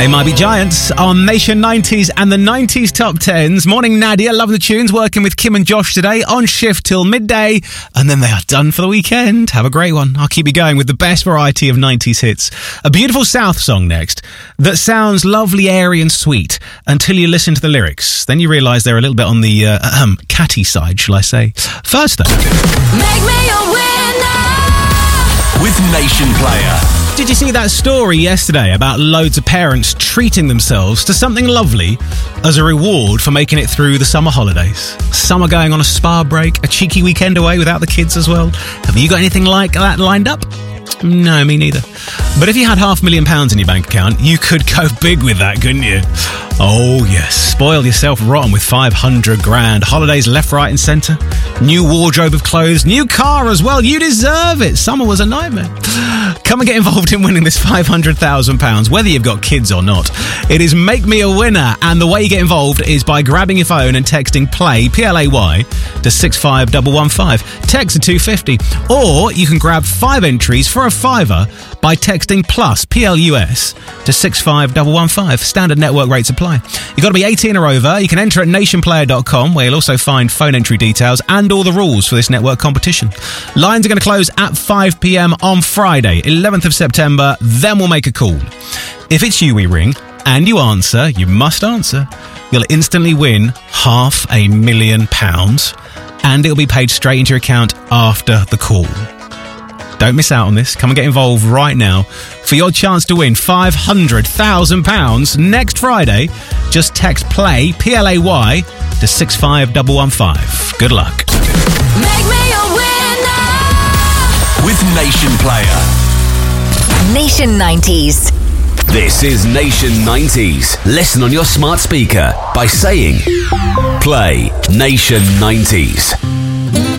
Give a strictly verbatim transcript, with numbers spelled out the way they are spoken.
They might be giants on Nation nineties and the nineties top tens. Morning, Nadia. Loving the tunes. Working with Kim and Josh today on shift till midday. And then they are done for the weekend. Have a great one. I'll keep you going with the best variety of nineties hits. A beautiful South song next that sounds lovely, airy and sweet until you listen to the lyrics. Then you realise they're a little bit on the uh, um, catty side, shall I say. First though. Make me a winner with Nation Player. Did you see that story yesterday about loads of parents treating themselves to something lovely as a reward for making it through the summer holidays? Some are going on a spa break, a cheeky weekend away without the kids as well. Have you got anything like that lined up? No, me neither. But if you had half a million pounds in your bank account, you could go big with that, couldn't you? Oh, yes. Spoil yourself rotten with five hundred grand. Holidays left, right and centre. New wardrobe of clothes. New car as well. You deserve it. Summer was a nightmare. Come and get involved in winning this five hundred thousand pounds, whether you've got kids or not. It is Make Me a Winner. And the way you get involved is by grabbing your phone and texting PLAY, P L A Y, to six five one one five. Text to two fifty. Or you can grab five entries for a fiver by texting PLUS, P L U S, to six five one one five. Standard network rates apply. You've got to be eighteen or over. You can enter at nation player dot com, where you'll also find phone entry details and all the rules for this network competition. Lines are going to close at five p.m. on Friday, eleventh of September. Then we'll make a call. If it's you we ring and you answer, you must answer, you'll instantly win half a million pounds and it'll be paid straight into your account after the call. Don't miss out on this. Come and get involved right now for your chance to win five hundred thousand pounds next Friday. Just text PLAY, P L A Y, to six five one one five. Good luck. Make me a winner with Nation Player. Nation nineties. This is Nation nineties. Listen on your smart speaker by saying Play Nation nineties.